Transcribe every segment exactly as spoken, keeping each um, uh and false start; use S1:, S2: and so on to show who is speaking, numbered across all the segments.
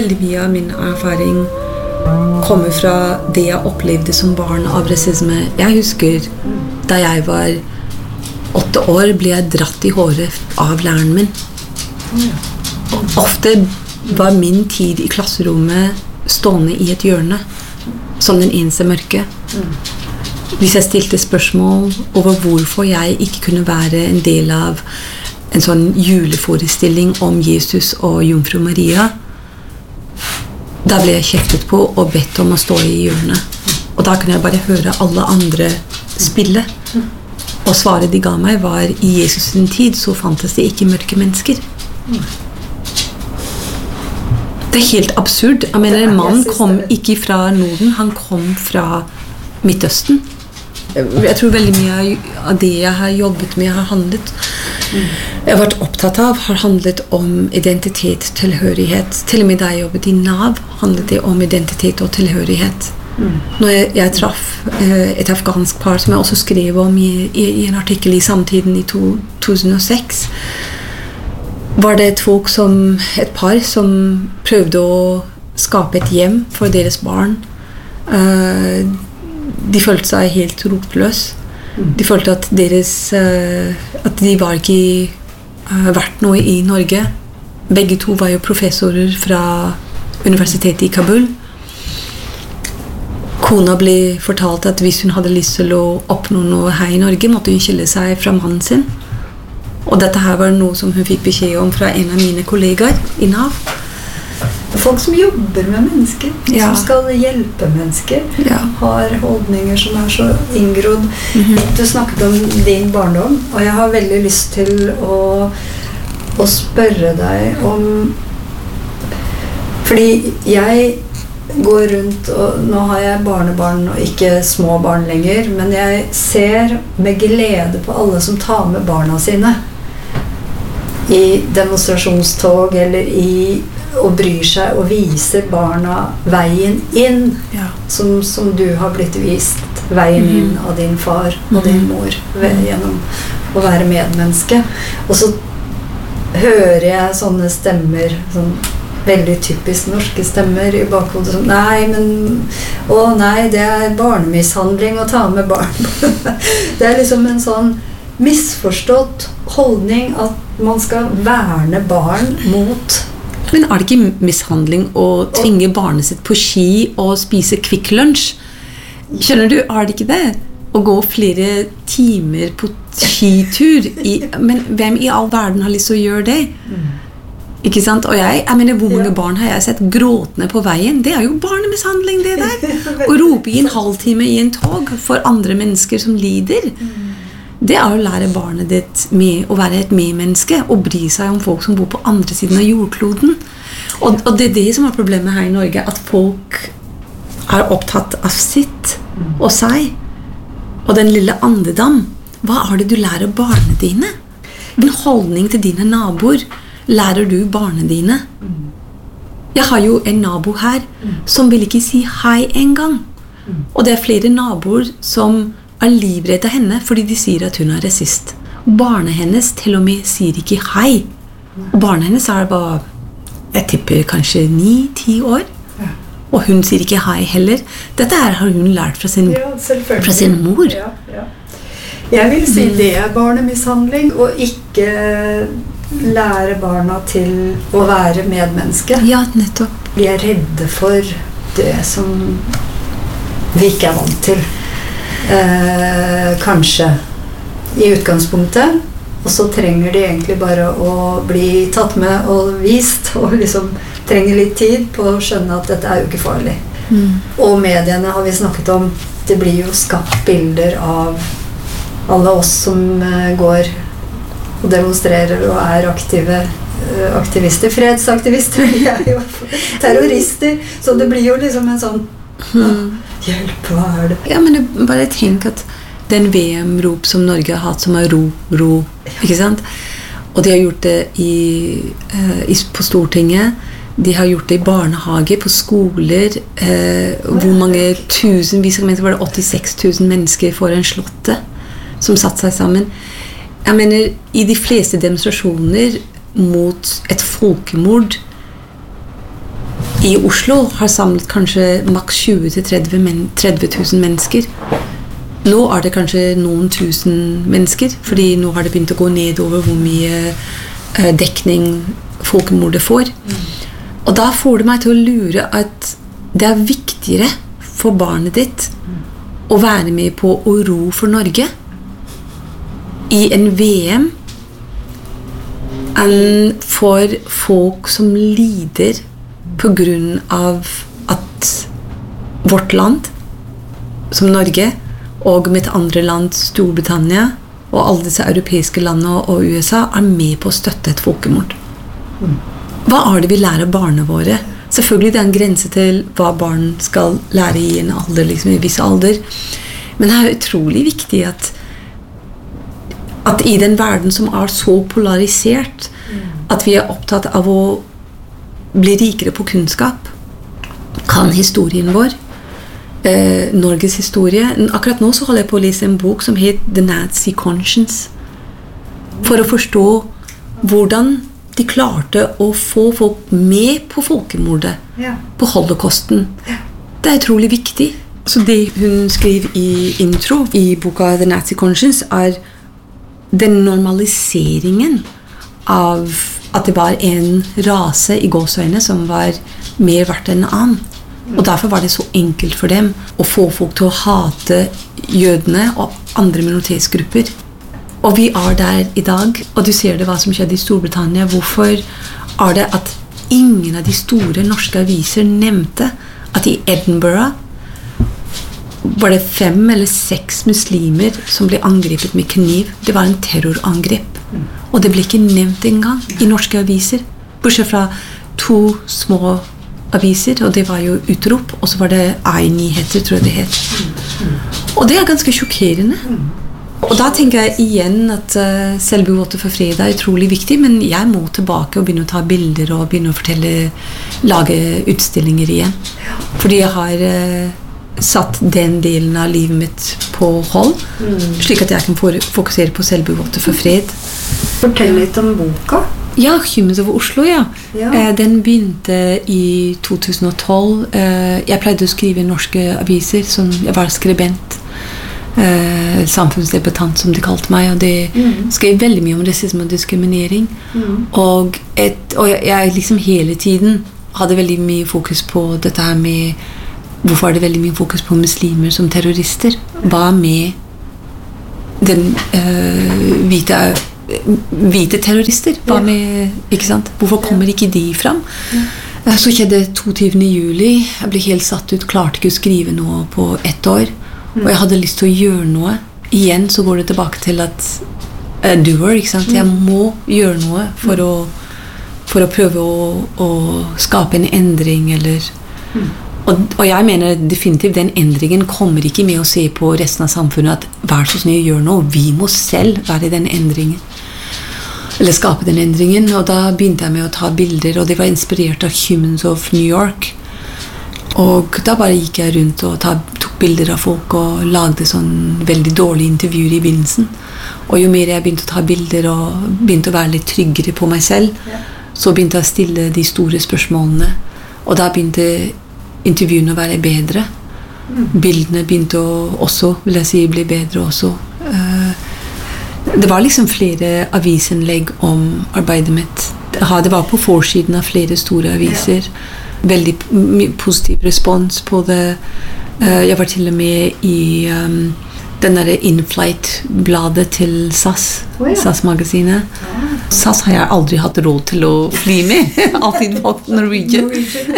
S1: veldig mye av min erfaring kommer fra det jeg opplevde som barn av rasisme. Jeg husker da jeg var åtte år ble jeg dratt i håret av læreren min. Og ofte var min tid i klasserommet stående i et hjørne som den eneste mørke. Hvis jeg stilte spørsmål over hvorfor jeg ikke kunne være en del av en sånn juleforestilling om Jesus og Jomfru Maria, da ble jeg kjeftet på og bedt om å stå i hjørnet. Og da kunne jeg bare høre alle andre spille. Og svaret de ga meg var, i Jesus sin tid så fantes det ikke mørke mennesker. Det er helt absurd. Jeg mener, en mann kom ikke fra Norden, han kom fra Midtøsten. Jeg tror veldig mye av det jeg har jobbet med har handlet jeg har vært opptatt av har handlet om identitet, tilhørighet. Til og med da jeg jobbet i Nav handlet det om identitet og tilhørighet. Mm. Når jeg, jeg traff eh, et afghansk par som jeg også skrev om i, i, i en artikkel i Samtiden i to tusen og seks, var det et folk som, et par som prøvde å skape et hjem for deres barn. Uh, de følte seg helt rotløs. De følte at deres uh, at de var ikke uh, verdt noe i Norge. Begge to var jo professorer fra universitetet i Kabul. Kona ble fortalt at hvis hun hadde lyst til å oppnå noe her i Norge, måtte hun skille seg fra mannen sin. Og dette her var noe som hun fikk beskjed om fra en av mine kollegaer i Nav.
S2: Folk som jobber med mennesker,
S1: ja.
S2: Som skal hjelpe mennesker,
S1: ja.
S2: Har holdninger som er så inngrodd. Mm-hmm. Du snakket om din barndom, og jeg har veldig lyst til å, å spørre deg om... Fordi jeg går rundt, og nå har jeg barnebarn og ikke små barn lenger, men jeg ser med glede på alle som tar med barna sine i demonstrasjonstog eller i og bryr seg og viser barna veien inn, ja. som, som du har blitt vist veien mm. inn av din far og mm. din mor ved, gjennom å være medmenneske. Og så hører jeg sånne stemmer, sånn veldig typisk norske stemmer i bakhodet som nei, men å nei, det er barnemishandling å ta med barn. Det er liksom en sånn misforstått holdning at man skal verne barn mot.
S1: Men er det ikke mishandling å tvinge barnet sitt på ski og spise Kvikk Lunsj? Skjønner du, er det ikke det? Å gå flere timer på skitur i, men hvem i all verden har lyst til å gjøre det? Mm. Ikke sant? Og jeg, jeg mener, hvor mange ja. Barn har jeg sett gråtende på veien? Det er jo barnemishandling, det der. Å rope i en halvtime i en tog for andre mennesker som lider. Mm. Det er å lære barnet ditt med å være et medmenneske og bry seg om folk som bor på andre siden av jordkloden. Og, og det er det som er problemet her i Norge, at folk er opptatt av sitt og seg. Og den lille andedam, hva er det du lærer barnet dine? En holdning til dine naboer lærer du barnet dine. Jeg har jo en nabo her som vil ikke si hei en gang. Og det er flere naboer som er livredde henne fordi de sier at hun er rasist. Barnet hennes til og med sier ikke hei. Og barnet hennes er bare, jeg tipper kanskje ni ti år. Ja. Og hun sier ikke hei heller. Dette her har hun lært fra sin, ja, fra sin mor.
S2: Ja, ja. Jeg vil si det er barnemishandling, og ikke lære barna til å være medmenneske.
S1: Ja, nettopp.
S2: Vi er redde for det som vi ikke er vant til. Eh, kanskje i utgangspunktet, og så trenger de egentlig bare å bli tatt med og vist, og liksom trenger litt tid på å skjønne at dette er jo ikke farlig. Mm. Og mediene har vi snakket om, det blir jo skapt bilder av alle oss som eh, går og demonstrerer og er aktive eh, aktivister, fredsaktivister, vi er jo terrorister, så det blir jo liksom en sånn mm. hjelp, hva er det?
S1: Ja, men jeg bare tenk at den V M-rop som Norge har hatt, som er ro, ro, ikke sant? Og de har gjort det i, uh, i, på Stortinget, de har gjort det i barnehage, på skoler, uh, hvor mange tusenvis av mennesker, var det åttiseks tusen mennesker foran slottet, som satt seg sammen. Jeg mener, i de fleste demonstrasjoner mot et folkemord i Oslo har samlet kanskje maks tjue til tretti tusen mennesker. Nå er det kanskje noen tusen mennesker, fordi nå har det begynt å gå ned over hvor mye eh, dekning folkemordet får. Mm. Og da får det meg til å lure at det er viktigere for barnet ditt mm. å være med på å ro for Norge i en V M enn for folk som lider på grunn av at vårt land, som Norge, og mitt andre land, Storbritannia, og alle disse europeiske landene og U S A, er med på å støtte et folkemord. Hva er det vi lærer barna våre? Selvfølgelig det er en grense til hva barn skal lære i en alder, liksom i en viss alder. Men det er utrolig viktig at, at i den verden som er så polarisert, at vi er opptatt av å bli rikere på kunnskap, kan historien vår, Eh, Norges historie. Akkurat nå så holder jeg på å lese en bok som heter The Nazi Conscience, for å forstå hvordan de klarte å få folk med på folkemordet, ja. På holocausten. Ja. Det er utrolig viktig. Så det hun skriver i intro i boka The Nazi Conscience er den normaliseringen av at det var en rase i gåseøyne som var mer verdt enn en annen. Og derfor var det så enkelt for dem å få folk til å hate jødene og andre minoritetsgrupper. Og vi er der i dag, og du ser det hva som skjedde i Storbritannia. Hvorfor er det at ingen av de store norske aviser nevnte at i Edinburgh var det fem eller seks muslimer som ble angrepet med kniv? Det var en terrorangrep. Og det ble ikke nevnt engang i norske aviser. Bortsett fra to små aviser, og det var jo Utrop, og så var det I-nyheter, tror jeg det het. Og det er ganske sjokkerende. Og da tenker jeg igjen at uh, Selbuvotter for fred er utrolig viktig, men jeg må tilbake og begynne å ta bilder og begynne å fortelle, lage utstillinger igjen. Fordi jeg har uh, satt den delen av livet mitt på hold, mm. slik at jeg kan fokusere på Selbuvotter for fred.
S2: Fortell litt om boka.
S1: Ja, Humans of Oslo, ja. ja. Eh, den begynte i to tusen og tolv. Eh, jeg pleide å skrive i norske aviser, som jeg var skribent. Eh, samfunnsdebattant, som de kalte meg. Og det mm. skrev veldig mye om rasisme og diskriminering. Mm. Og, et, og jeg, jeg liksom hele tiden hadde veldig mye fokus på dette her med hvorfor er det veldig mye fokus på muslimer som terrorister? Hva med den eh, hvite hvite terrorister, hva med, ikke sant? Hvorfor kommer ikke de fram? Ja. Så skjedde toogtyvende juli, jeg ble helt satt ut, klarte ikke å skrive noe på ett år, og jeg hadde lyst til å gjøre noe. Igjen så går det tilbake til at uh, doer, ikke sant? Jeg må gjøre noe for å, for å prøve å, å skape en endring, eller... Og, og jeg mener definitivt den endringen kommer ikke med å se på resten av samfunnet at vær så snill gjør noe, vi må selv være den endringen eller skape den endringen. Og da begynte jeg med å ta bilder, og det var inspirert av Humans of New York, og da bare gikk jeg rundt og ta, tok bilder av folk og lagde sånn veldig dårlige intervjuer i begynnelsen. Og jo mer jeg begynte å ta bilder og begynte å være litt tryggere på meg selv, så begynte jeg å stille de store spørsmålene, og da begynte intervjuene å være bedre. Mm. Bildene begynte å også, vil jeg si, bli bedre også. Det var liksom flere avisinnlegg om arbeidet mitt. Det var på forsiden av flere store aviser. Veldig positiv respons på det. Jeg var til og med i um, den der Inflight-bladet til S A S, oh, ja. S A S-magasinet. Ja. S A S har jeg aldri hatt råd til å fly med. Alltid valgt Norwegian.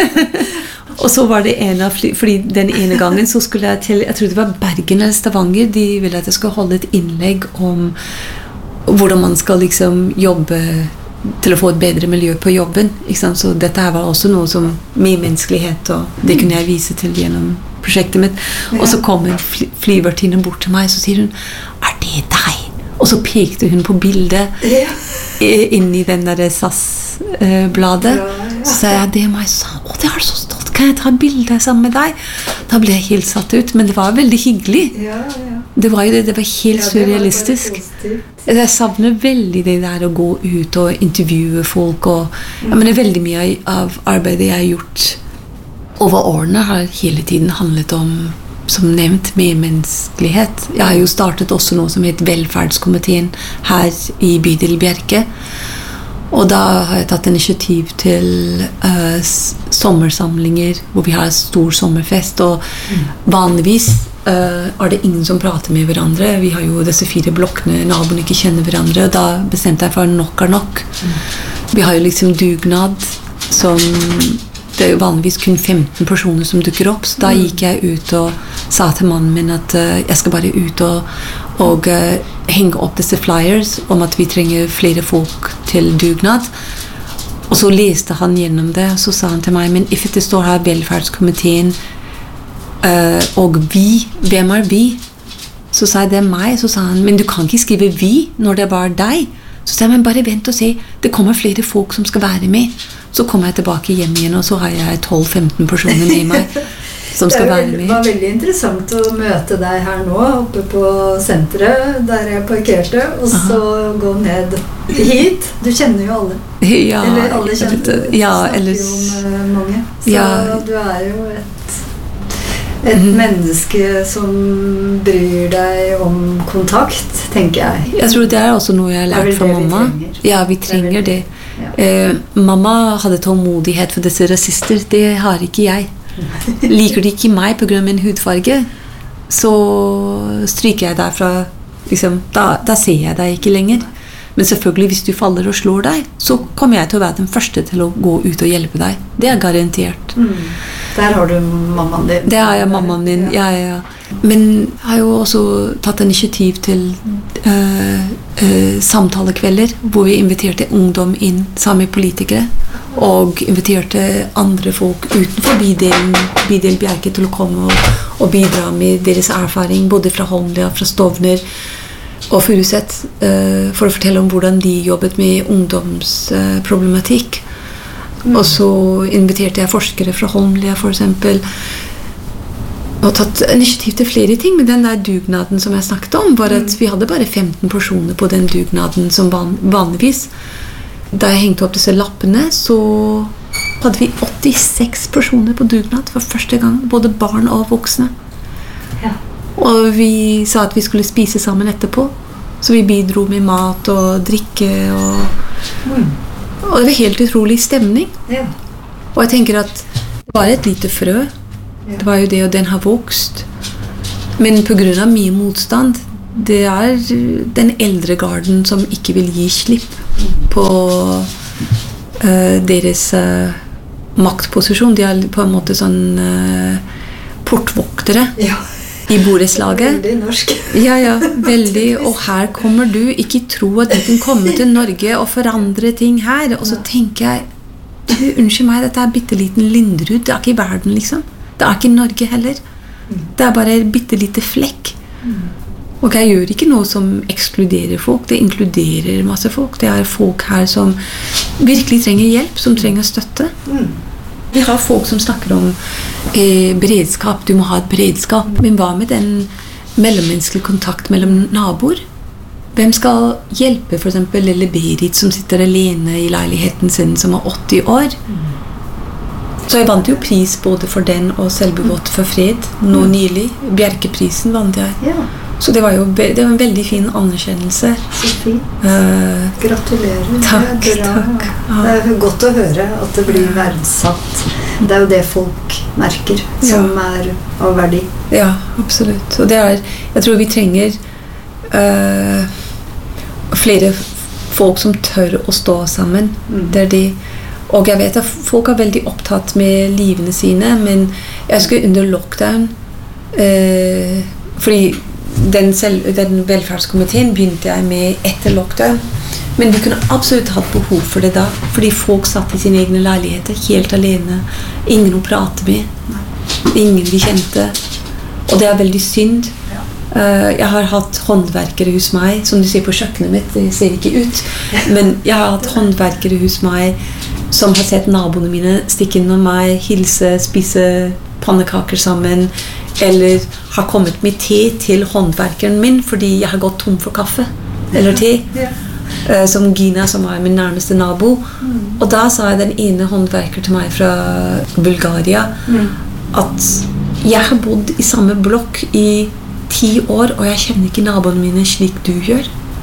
S1: Og så var det en av fly, fordi den ene gangen så skulle jeg til, jeg tror det var Bergen eller Stavanger, de ville at jeg skulle holde et innlegg om hvordan man skal liksom jobbe til å få et bedre miljø på jobben, ikke sant? Så dette her var også noe som med menneskelighet, og det kunne jeg vise til gjennom prosjektet mitt. Og så kom en fly, flyvertinne bort til meg, så sier hun, er det deg? Og så pekte hun på bildet inn i den der S A S-bladet. Så sa jeg, det er meg, så sa, å, det er så stolt, kan jeg ta bilder sammen med deg? Da ble jeg helt satt ut, men det var veldig hyggelig. Ja, ja. Det var jo det, det var helt ja, surrealistisk. Var jeg savner veldig det der å gå ut og intervjue folk, og jeg mener veldig mye av arbeidet jeg har gjort over årene har hele tiden handlet om, som nevnt, medmenneskelighet. Jeg har jo startet også noe som heter Velferdskomiteen her i bydel Bjerke. Og da har jeg tatt initiativ til uh, sommersamlinger hvor vi har stor sommerfest, og vanligvis uh, er det ingen som prater med hverandre. Vi har jo disse fire blokkene, naboene ikke kjenner hverandre, og da bestemte jeg for nok er nok. Vi har jo liksom dugnad, som det er vanligvis kun femten personer som dukker opp, så da gikk jeg ut og sa til mannen min at uh, jeg skal bare ut og, og uh, henge opp disse flyers om at vi trenger flere folk til dugnad. Og så leste han gjennom det, og så sa han til meg, men if det står her Velferdskomiteen uh, og vi, hvem er vi? Så sa jeg, det er meg. Så sa han, men du kan ikke skrive vi når det er bare deg. Så sa jeg, men bare vent og se, det kommer flere folk som skal være med. Så kommer jeg tilbake hjem igjen, og så har jeg tolv femten personer med meg som skal være med.
S2: Det var veldig interessant å møte deg her nå, oppe på senteret, der jeg parkerte, og så Aha. gå ned hit. Du kjenner jo alle.
S1: Ja,
S2: eller alle kjenner,
S1: ja,
S2: snakker
S1: eller,
S2: jo om mange. Så
S1: ja.
S2: Du er jo et, et mm. menneske som bryr deg om kontakt, tenker jeg.
S1: Jeg tror det er også noe jeg har lært fra mamma. Ja, vi trenger det.
S2: Ja.
S1: Eh, mamma hadde tålmodighet for disse rasister. Det har ikke jeg. Liker de ikke meg på grunn av min hudfarge, så stryker jeg derfra. Liksom, da, da ser jeg deg ikke lenger. Men selvfølgelig, hvis du faller og slår deg, så kommer jeg til å være den første til å gå ut og hjelpe deg. Det er garantert.
S2: Mm. Der har du mammaen din.
S1: Det har jeg, mammaen min. Ja, ja, ja. Men jeg har jo også tatt initiativ til uh, uh, samtalekvelder, hvor vi inviterte ungdom inn sammen med politikere, og inviterte andre folk utenfor bydelen, bydel Bjerke til å komme og, og bidra med deres erfaring, både fra Holmlia, fra Stovner og Furuset, uh, for å fortelle om hvordan de jobbet med ungdomsproblematikk. Uh, mm. Og så inviterte jeg forskere fra Holmlia, for eksempel, og tatt initiativ til flere ting. Men den der dugnaden som jeg snakket om, var at vi hadde bare femten personer på den dugnaden som van, vanligvis. Da jeg hengte opp disse lappene, så hadde vi åttiseks personer på dugnad for første gang, både barn og voksne.
S2: Ja.
S1: Og vi sa at vi skulle spise sammen etterpå, så vi bidro med mat og drikke, og, mm. og det var helt utrolig stemning.
S2: Ja.
S1: Og jeg tenker at det var et lite frø. Det var jo det, og den har vokst. Men på grunn av mye motstand, det er den eldre garden som ikke vil gi slipp på uh, deres uh, maktposisjon. De er på en måte sånn uh, portvoktere
S2: ja.
S1: i borettslaget.
S2: Veldig norsk.
S1: Ja, ja, veldig. Og her kommer du. Ikke tro at du kan komme til Norge og forandre ting her. Og så tenker jeg, du, unnskyld meg, dette er bitteliten Linderud. Det er ikke i verden, liksom. Det er ikke Norge heller. Det er bare en bittelite flekk. Og jeg gjør ikke noe som ekskluderer folk. Det inkluderer masse folk. Det er folk her som virkelig trenger hjelp, som trenger støtte. Vi har folk som snakker om eh, beredskap. Du må ha et beredskap. Men hva med den mellommenneskelige kontakt mellom naboer? Hvem skal hjelpe for eksempel lille Berit som sitter alene i leiligheten sin, som er åtti år? Så jeg vant jo pris både for den og Selbygård for fred nå nylig. Bjerkeprisen vant jeg.
S2: Ja.
S1: Så det var jo det var en veldig fin anerkjennelse.
S2: Så fint.
S1: Uh,
S2: Gratulerer.
S1: Takk,
S2: det er bra.
S1: takk. Ja.
S2: Det er godt å høre at det blir verdsatt. Det er jo det folk merker som ja. er av verdi.
S1: Ja, absolutt. Og det er, jeg tror vi trenger uh, flere folk som tør å stå sammen. Mm. Det er de. Og jeg vet at folk er veldig opptatt med livene sine, men jeg husker under lockdown, eh, fordi den, selv, den velferdskomiteen begynte jeg med etter lockdown, men vi kunne absolutt hatt behov for det da, fordi folk satt i sine egne leiligheter, helt alene, ingen å prate med, ingen vi kjente, og det er veldig synd. Uh, jeg har hatt håndverkere hos meg, som du ser på kjøkkenet mitt, det ser ikke ut, men jeg har hatt håndverkere hos meg, som har sett naboene mine stikke innom meg, hilse, spise pannekaker sammen, eller har kommet med te til håndverkeren min, fordi jeg har gått tom for kaffe, eller te. eh, som Gina, som er min nærmeste nabo. Mm. Og da sa jeg den ene håndverker til meg fra Bulgaria mm. at jeg har bodd i samme blokk i ti år, og jeg kjenner ikke naboene mine slik du gjør.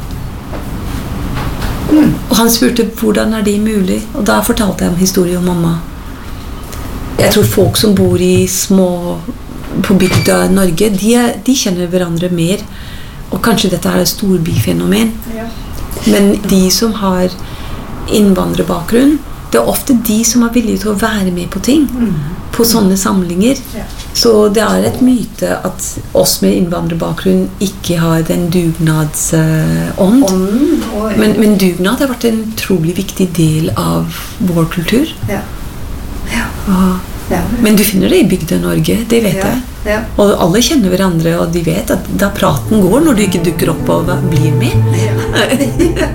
S1: Mm. Og han spurte hvordan er det mulig, og da fortalte jeg en historie om mamma. Jeg tror folk som bor i små på bygda Norge, de, er, de kjenner hverandre mer, og kanskje dette er et storbyfenomen. Ja. Men de som har innvandrerbakgrunn, det er ofte de som er villige til å være med på ting, mm. på sånne samlinger. Ja. Så det er et myte at oss med innvandrerbakgrunn ikke har den dugnadsånd. Uh, men, men dugnad har vært en utrolig viktig del av vår kultur. Ja. Ja. Ja. Men du finner det i bygda Norge, det vet ja. jeg. Ja. Og alle kjenner hverandre, og de vet at da praten går når du ikke dukker opp og blir med. Ja.